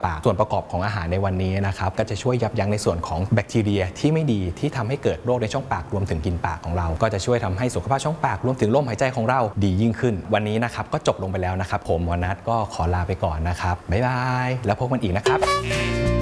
ปากส่วนประกอบของอาหารในวันนี้นะครับก็จะช่วยยับยั้งในส่วนของแบคทีเรียที่ไม่ดีที่ทำให้เกิดโรคในช่องปากรวมถึงกลิ่นปากของเราก็จะช่วยทำให้สุขภาพช่องปากรวมถึงลมหายใจของเราดียิ่งขึ้นวันนี้นะครับก็จบลงไปแล้วนะครับผมหมอนัทก็ขอลาไปก่อนนะครับบ๊ายบายแล้วพบกันอีกนะครับ